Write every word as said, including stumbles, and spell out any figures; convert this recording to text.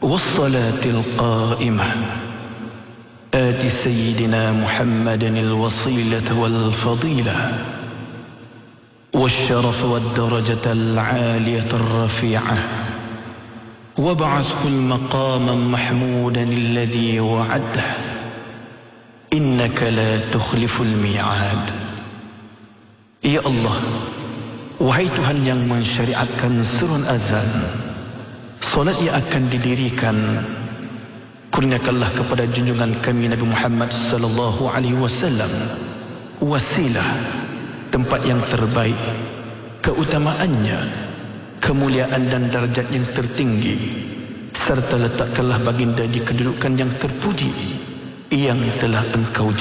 والصلاة القائمة آت سيدنا محمد الوصيلة والفضيلة والشرف والدرجة العالية الرفيعة وابعثه المقاما محمودا الذي وعده إنك لا تخلف الميعاد. Ya Allah, wahai Tuhan yang mensyariatkan surun azan, solat yang akan didirikan, kurniakanlah kepada junjungan kami Nabi Muhammad sallallahu alaihi wasallam wasilah, tempat yang terbaik, keutamaannya, kemuliaan dan darjat yang tertinggi, serta letakkanlah baginda di kedudukan yang terpuji yang telah engkau